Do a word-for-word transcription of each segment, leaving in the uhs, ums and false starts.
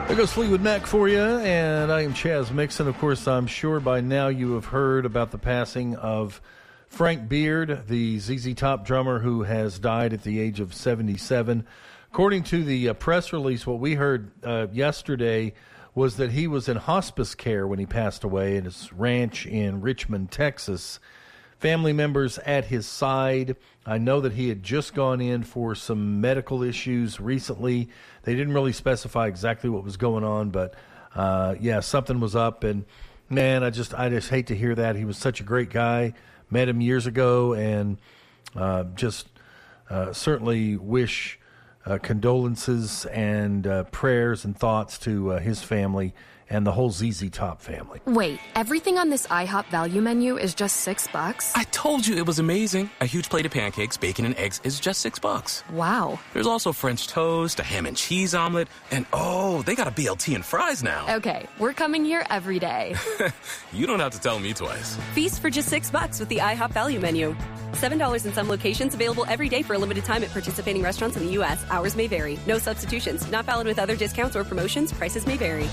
There goes Fleetwood Mac for you, and I am Chaz Mixon. Of course, I'm sure by now you have heard about the passing of Frank Beard, the Z Z Top drummer who has died at the age of seventy-seven. According to the uh, press release, what we heard uh, yesterday was that he was in hospice care when he passed away at his ranch in Richmond, Texas. Family members at his side. I know that he had just gone in for some medical issues recently. They didn't really specify exactly what was going on, but uh, yeah, something was up. And man, I just I just hate to hear that. He was such a great guy. Met him years ago, and uh, just uh, certainly wish uh, condolences and uh, prayers and thoughts to uh, his family and the whole Z Z Top family. Wait, everything on this IHOP value menu is just six bucks? I told you it was amazing. A huge plate of pancakes, bacon, and eggs is just six bucks. Wow. There's also French toast, a ham and cheese omelet, and oh, they got a B L T and fries now. Okay, we're coming here every day. You don't have to tell me twice. Feast for just six bucks with the IHOP value menu. seven dollars in some locations, available every day for a limited time at participating restaurants in the U S. Hours may vary. No substitutions. Not valid with other discounts or promotions. Prices may vary.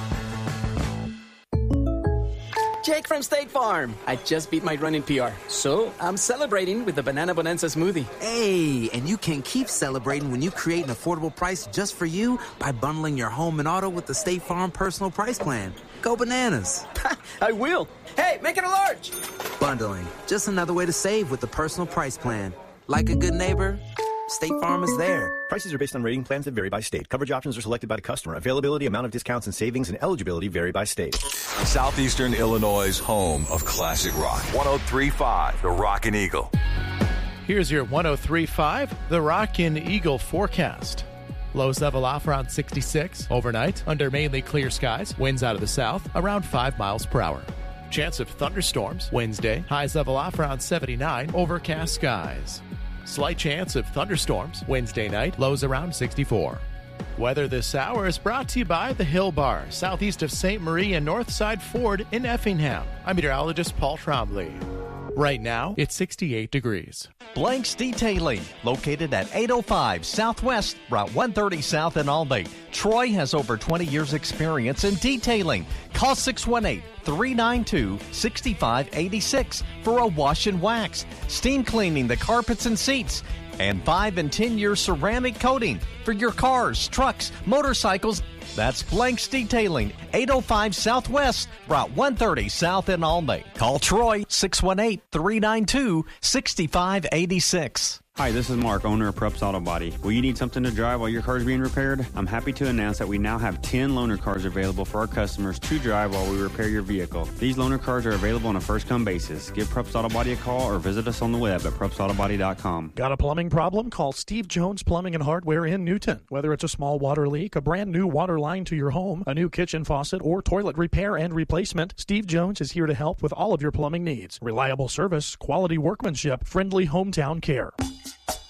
Jake from State Farm. I just beat my running P R, so I'm celebrating with the Banana Bonanza smoothie. Hey, and you can keep celebrating when you create an affordable price just for you by bundling your home and auto with the State Farm Personal Price Plan. Go bananas. I will. Hey, make it a large. Bundling, just another way to save with the Personal Price Plan. Like a good neighbor, State Farm is there. Prices are based on rating plans that vary by state. Coverage options are selected by the customer. Availability, amount of discounts and savings, and eligibility vary by state. Southeastern Illinois' home of classic rock. one oh three point five, The Rockin' Eagle. Here's your one oh three point five, The Rockin' Eagle forecast. Lows level off around sixty-six. Overnight, under mainly clear skies. Winds out of the south, around five miles per hour. Chance of thunderstorms Wednesday. Highs level off around seventy-nine. Overcast skies. Slight chance of thunderstorms Wednesday night, lows around sixty-four. Weather this hour is brought to you by the Hill Bar, southeast of Saint Marie and Northside Ford in Effingham. I'm meteorologist Paul Trombley. Right now, it's sixty-eight degrees. Blanks Detailing, located at eight oh five Southwest, Route one thirty South in Albany. Troy has over twenty years experience in detailing. Call six one eight, three nine two, six five eight six for a wash and wax, steam cleaning the carpets and seats, and five and ten year ceramic coating for your cars, trucks, motorcycles. That's Blanks Detailing, eight oh five Southwest, Route one thirty South in Albany. Call Troy, six one eight, three nine two, six five eight six. Hi, this is Mark, owner of Prups Auto Body. Will you need something to drive while your car is being repaired? I'm happy to announce that we now have ten loaner cars available for our customers to drive while we repair your vehicle. These loaner cars are available on a first-come basis. Give Prups Auto Body a call or visit us on the web at prups auto body dot com. Got a plumbing problem? Call Steve Jones Plumbing and Hardware in Newton. Whether it's a small water leak, a brand new water line to your home, a new kitchen faucet, or toilet repair and replacement, Steve Jones is here to help with all of your plumbing needs. Reliable service, quality workmanship, friendly hometown care.